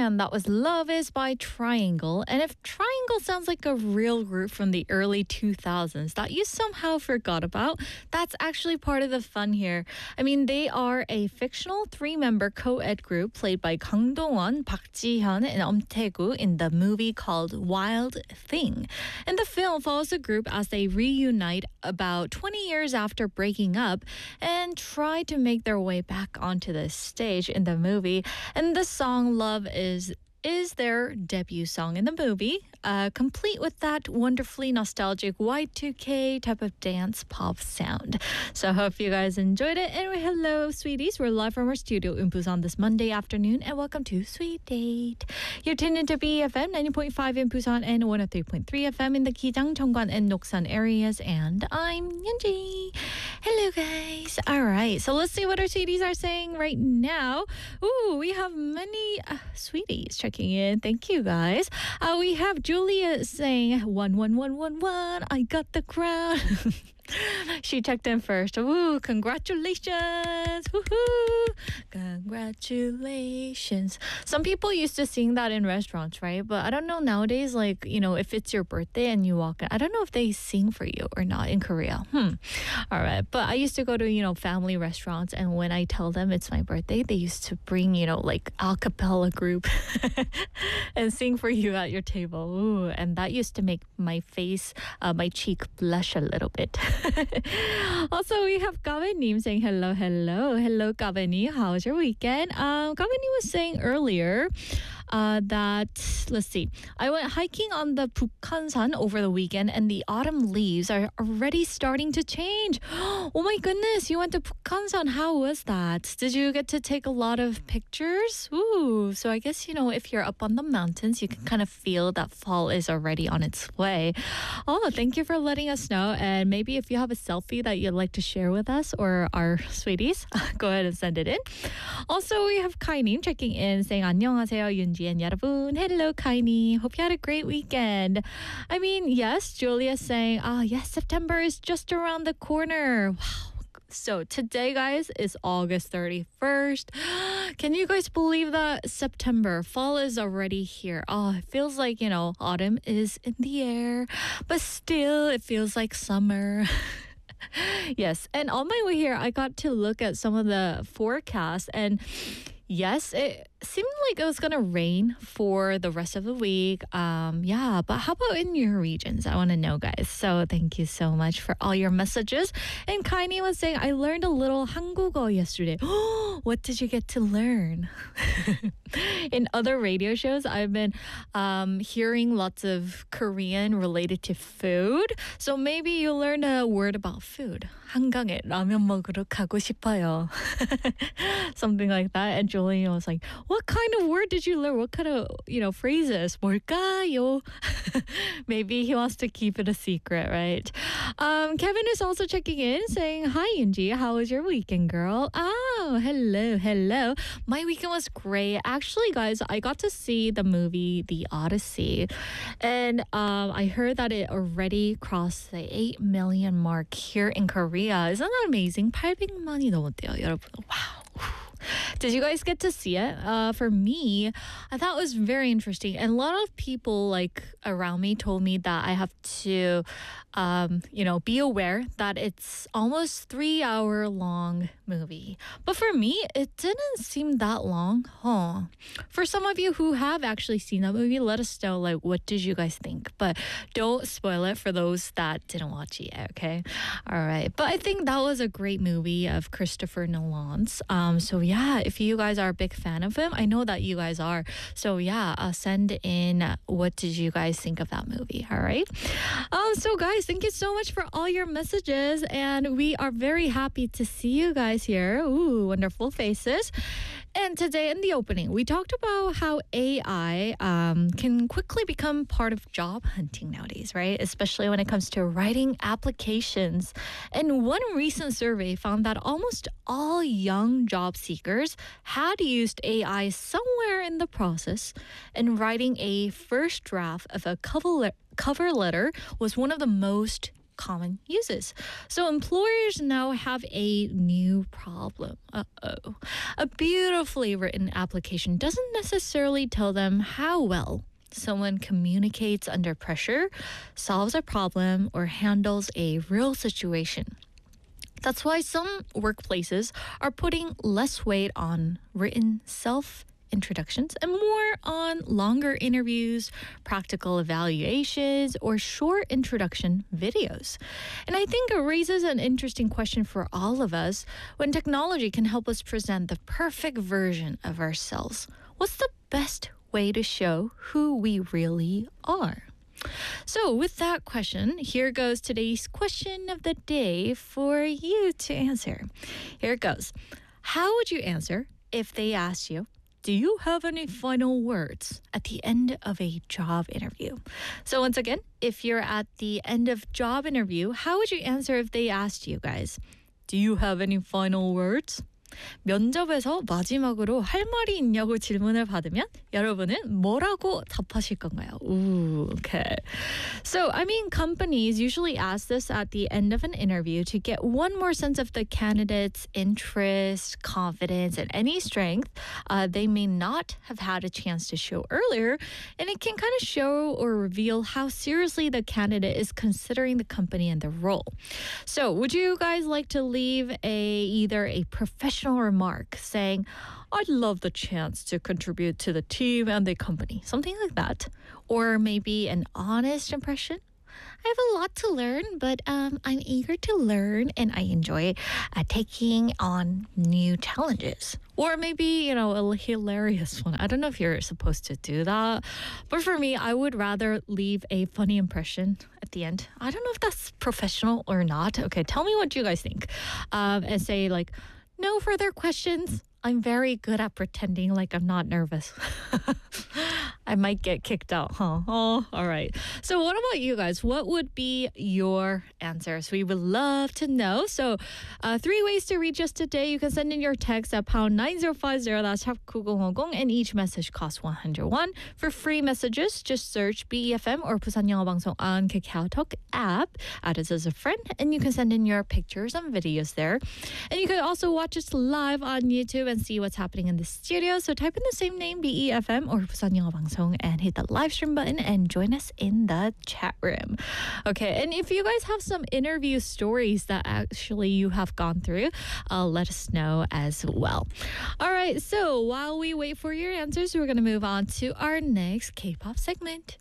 And that was Love Is by Triangle. And if Triangle sounds like a real group from the early 2000s that you somehow forgot about, that's actually part of the fun here. I mean, they are a fictional three-member co-ed group played by Kang Dong-won, Park Ji-hyun, and Eum Tae-gu in the movie called Wild Thing. And the film follows the group as they reunite about 20 years after breaking up and try to make their way back onto the stage in the movie. And the song Love is their debut song in the movie, complete with that wonderfully nostalgic Y2K type of dance pop sound. So I hope you guys enjoyed it. Anyway, hello, sweeties. We're live from our studio in Busan this Monday afternoon, and welcome to Sweet Date. You're tuned into BFM 90.5 in Busan and 103.3 FM in the Gijang, Cheongwan, and Noksan areas. And I'm Yeonji. Hello, guys. All right, so let's see what our sweeties are saying right now. Ooh, we have many sweeties checking in. Thank you, guys. We have Julia saying 11111. I got the crown. She checked in first. Ooh, congratulations. Woohoo. Congratulations. Some people used to sing that in restaurants, right? But I don't know nowadays, like, you know, if it's your birthday and you walk in, I don't know if they sing for you or not in Korea. All right. But I used to go to, you know, family restaurants, and when I tell them it's my birthday, they used to bring, you know, like a cappella group and sing for you at your table. Ooh, and that used to make my face, my cheek blush a little bit. Also, we have Kaveni saying hello. Hello, Kaveni. How was your weekend? Kaveni was saying earlier that, let's see, I went hiking on the Bukhansan over the weekend, and the autumn leaves are already starting to change. Oh my goodness, you went to Bukhansan. How was that? Did you get to take a lot of pictures? Ooh, so I guess, you know, if you're up on the mountains, you can kind of feel that fall is already on its way. Oh, thank you for letting us know. And maybe if you have a selfie that you'd like to share with us or our sweeties, go ahead and send it in. Also, we have Kai님 checking in saying 안녕하세요, 윤지 and 여러분. Hello, Kaini. Hope you had a great weekend. I mean, yes, Julia's saying, yes, September is just around the corner. Wow. So today, guys, is August 31st. Can you guys believe that? September, fall is already here. Oh, it feels like, you know, autumn is in the air, but still it feels like summer. Yes, and on my way here, I got to look at some of the forecasts, and yes, it seemed like it was gonna rain for the rest of the week. Yeah, but how about in your regions? I want to know, guys. So thank you so much for all your messages. And Kaini was saying, I learned a little 한국어 yesterday. What did you get to learn? In other radio shows, I've been hearing lots of Korean related to food. So maybe you learned a word about food. 한강에 라면 먹으러 가고 싶어요. Something like that. And Julian was like, what kind of word did you learn? What kind of, you know, phrases? 뭘까요? Maybe he wants to keep it a secret, right? Kevin is also checking in saying, hi, Yunji. How was your weekend, girl? Oh, hello. My weekend was great. Actually, guys, I got to see the movie The Odyssey. And I heard that it already crossed the 8 million mark here in Korea. Isn't that amazing? 800만이 넘었대요, 여러분. Wow. Did you guys get to see it? For me, I thought it was very interesting. And a lot of people like around me told me that I have to, you know, be aware that it's almost 3-hour long movie. But for me, it didn't seem that long. For some of you who have actually seen that movie, let us know, like, what did you guys think? But don't spoil it for those that didn't watch it yet, okay? All right. But I think that was a great movie of Christopher Nolan's. So yeah, if you guys are a big fan of him, I know that you guys are. So yeah, send in what did you guys think of that movie, all right? So guys, thank you so much for all your messages, and we are very happy to see you guys here. Ooh, wonderful faces. And today in the opening, we talked about how AI can quickly become part of job hunting nowadays, right? Especially when it comes to writing applications. And one recent survey found that almost all young job seekers had used AI somewhere in the process, and writing a first draft of a cover letter was one of the most common uses. So employers now have a new problem. Uh-oh. A beautifully written application doesn't necessarily tell them how well someone communicates under pressure, solves a problem, or handles a real situation. That's why some workplaces are putting less weight on written self-introductions and more on longer interviews, practical evaluations, or short introduction videos. And I think it raises an interesting question for all of us. When technology can help us present the perfect version of ourselves, what's the best way to show who we really are? So with that question, here goes today's question of the day for you to answer. Here it goes. How would you answer if they asked you, do you have any final words at the end of a job interview? So once again, if you're at the end of job interview, how would you answer if they asked you guys, do you have any final words? 면접에서 마지막으로 할 말이 있냐고 질문을 받으면 여러분은 뭐라고 답하실 건가요? Ooh, okay. So, I mean, companies usually ask this at the end of an interview to get one more sense of the candidate's interest, confidence, and any strength they may not have had a chance to show earlier. And it can kind of show or reveal how seriously the candidate is considering the company and the role. So, would you guys like to leave either a professional remark saying, I'd love the chance to contribute to the team and the company, something like that, or maybe an honest impression? I have a lot to learn, but I'm eager to learn and I enjoy taking on new challenges. Or maybe, a hilarious one. I don't know if you're supposed to do that. But for me, I would rather leave a funny impression at the end. I don't know if that's professional or not. Okay, tell me what you guys think. And say like, no further questions. I'm very good at pretending like I'm not nervous. I might get kicked out, huh? Oh, all right. So what about you guys? What would be your answers? We would love to know. So 3 ways to reach us today. You can send in your text at pound 9050, that's 샵 9050, and each message costs 101. For free messages, just search BEFM or 부산 영어 방송 on KakaoTalk app. Add us as a friend, and you can send in your pictures and videos there. And you can also watch us live on YouTube and see what's happening in the studio. So type in the same name, BEFM or 부산 영어 방송, and hit the live stream button and join us in the chat room. Okay, and if you guys have some interview stories that actually you have gone through, let us know as well. All right, so while we wait for your answers, we're going to move on to our next K-pop segment.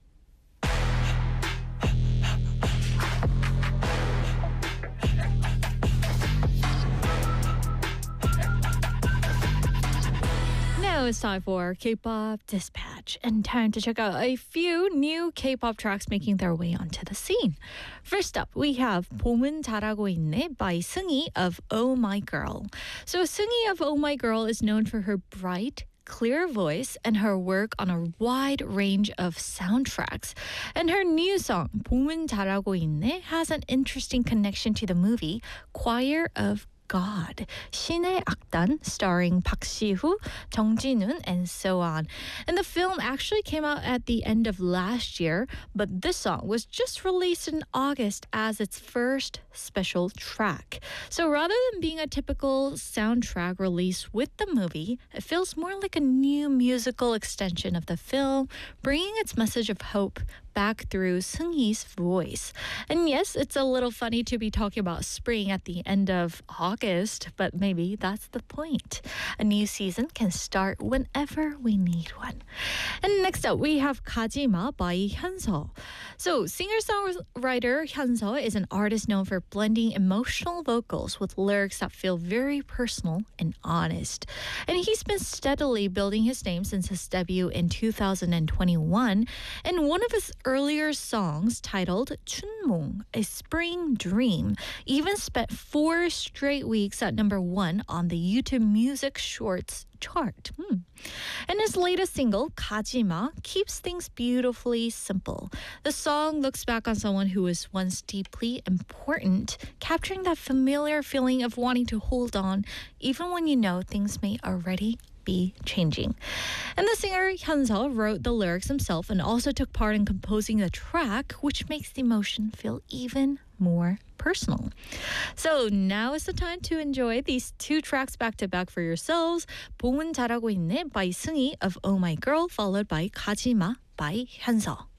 Now it's time for K-pop Dispatch and time to check out a few new K-pop tracks making their way onto the scene. First up, we have 봄은 잘하고 있네 by Seunggi of Oh My Girl. So Seunggi of Oh My Girl is known for her bright, clear voice and her work on a wide range of soundtracks. And her new song, 봄은 잘하고 있네, has an interesting connection to the movie Choir of God, 신의 악단, starring Park Si-woo, Jung Ji-noon, and so on. And the film actually came out at the end of last year, but this song was just released in August as its first special track. So rather than being a typical soundtrack release with the movie, it feels more like a new musical extension of the film, bringing its message of hope back through Seunggi's voice. And yes, it's a little funny to be talking about spring at the end of August, but maybe that's the point. A new season can start whenever we need one. And next up, we have 가지마 by Hyunseo. So singer-songwriter Hyunseo is an artist known for blending emotional vocals with lyrics that feel very personal and honest. And he's been steadily building his name since his debut in 2021. And one of his earlier songs, titled 춘몽, A Spring Dream, even spent 4 straight weeks at #1 on the YouTube Music Shorts chart. And his latest single, 가지마, keeps things beautifully simple. The song looks back on someone who was once deeply important, capturing that familiar feeling of wanting to hold on, even when you know things may already be changing. And the singer Hyunseo wrote the lyrics himself and also took part in composing the track, which makes the emotion feel even more personal. So now is the time to enjoy these two tracks back to back for yourselves. 봄은 잘하고 있네 by 승희 of Oh My Girl, followed by 가지마 by 현서.